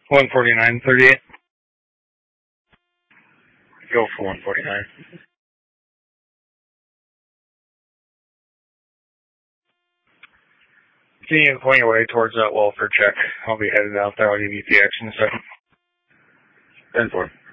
149.38. Go for 149. Can you point your way towards that wall for check? I'll be headed out there. I'll give you the action in a second. 10-4.